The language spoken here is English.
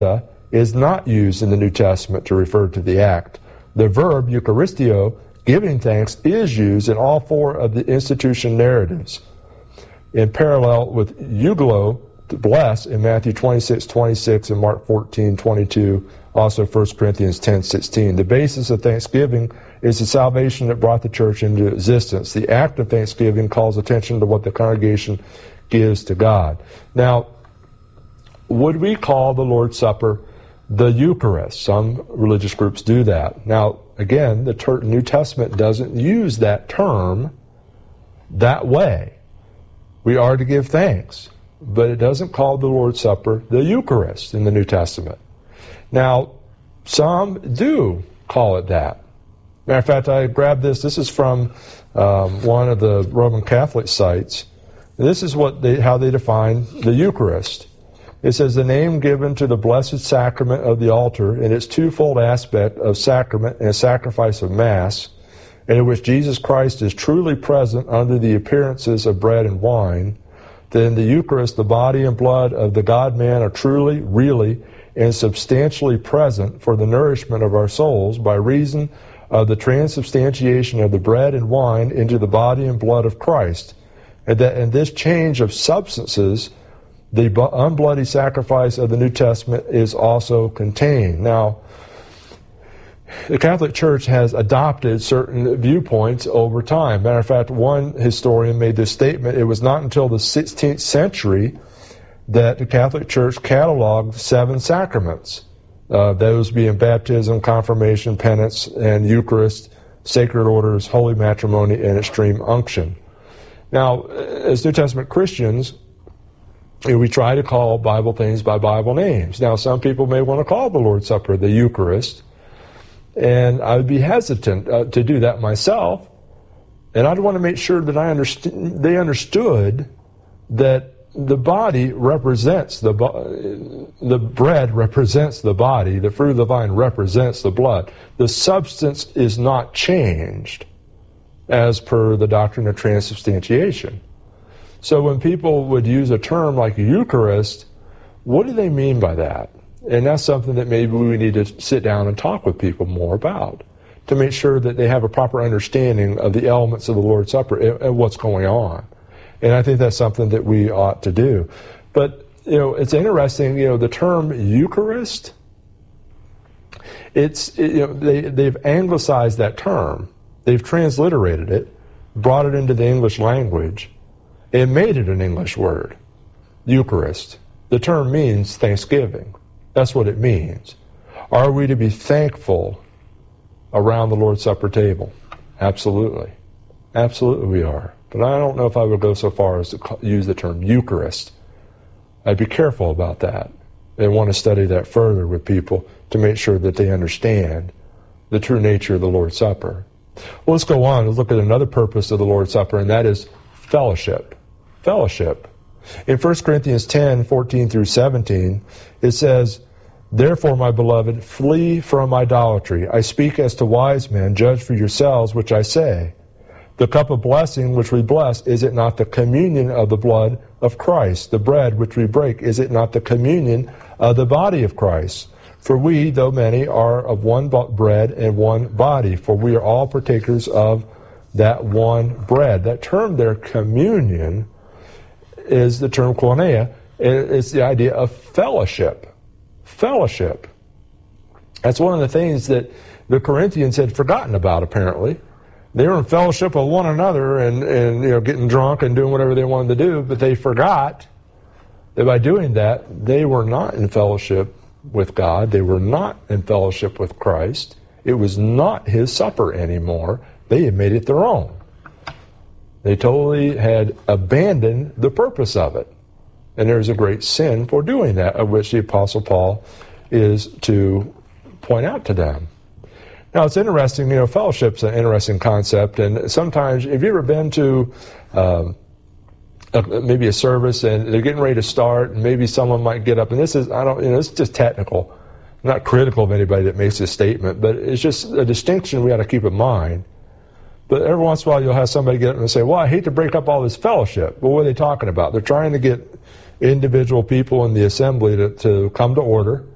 is not used in the New Testament to refer to the act. The verb Eucharistio, giving thanks, is used in all four of the institution narratives, in parallel with euglo, to bless, in Matthew 26:26 and Mark 14:22, also 1 Corinthians 10:16. The basis of thanksgiving is the salvation that brought the church into existence. The act of thanksgiving calls attention to what the congregation gives to God. Now, would we call the Lord's Supper the Eucharist? Some religious groups do that. Now, again, the New Testament doesn't use that term that way. We are to give thanks, but it doesn't call the Lord's Supper the Eucharist in the New Testament. Now, some do call it that. Matter of fact, I grabbed this. This is from one of the Roman Catholic sites. This is how they define the Eucharist. It says, the name given to the blessed sacrament of the altar in its twofold aspect of sacrament and sacrifice of Mass, and in which Jesus Christ is truly present under the appearances of bread and wine, that in the Eucharist the body and blood of the God-man are truly, really, and substantially present for the nourishment of our souls by reason of the transubstantiation of the bread and wine into the body and blood of Christ, and that in this change of substances the unbloody sacrifice of the New Testament is also contained. Now, the Catholic Church has adopted certain viewpoints over time. Matter of fact, one historian made this statement: it was not until the 16th century that the Catholic Church cataloged 7 sacraments, those being baptism, confirmation, penance, and Eucharist, sacred orders, holy matrimony, and extreme unction. Now, as New Testament Christians, we try to call Bible things by Bible names. Now, some people may want to call the Lord's Supper the Eucharist, and I would be hesitant to do that myself. And I'd want to make sure that they understood that the body represents the bread represents the body, the fruit of the vine represents the blood. The substance is not changed as per the doctrine of transubstantiation. So when people would use a term like Eucharist, what do they mean by that? And that's something that maybe we need to sit down and talk with people more about, to make sure that they have a proper understanding of the elements of the Lord's Supper and what's going on. And I think that's something that we ought to do. But, it's interesting, the term Eucharist, they've anglicized that term. They've transliterated it, brought it into the English language, and made it an English word, Eucharist. The term means thanksgiving. That's what it means. Are we to be thankful around the Lord's Supper table? Absolutely. Absolutely we are. But I don't know if I would go so far as to use the term Eucharist. I'd be careful about that and want to study that further with people to make sure that they understand the true nature of the Lord's Supper. Well, let's go on and look at another purpose of the Lord's Supper, and that is fellowship. Fellowship. In 1 Corinthians 10:14 through 17, it says, "Therefore, my beloved, flee from idolatry. I speak as to wise men. Judge for yourselves which I say. The cup of blessing which we bless, is it not the communion of the blood of Christ? The bread which we break, is it not the communion of the body of Christ? For we, though many, are of one bread and one body, for we are all partakers of that one bread." That term there, communion, is the term koinonia. It's the idea of fellowship. Fellowship. That's one of the things that the Corinthians had forgotten about, apparently. They were in fellowship with one another and getting drunk and doing whatever they wanted to do, but they forgot that by doing that, they were not in fellowship with God. They were not in fellowship with Christ. It was not His supper anymore. They had made it their own. They totally had abandoned the purpose of it. And there's a great sin for doing that, of which the Apostle Paul is to point out to them. Now, it's interesting, fellowship's an interesting concept, and sometimes, have you ever been to maybe a service and they're getting ready to start, and maybe someone might get up, and this is, it's just technical. I'm not critical of anybody that makes this statement, but it's just a distinction we ought to keep in mind. But every once in a while you'll have somebody get up and say, well, I hate to break up all this fellowship. Well, what are they talking about? They're trying to get individual people in the assembly to come to order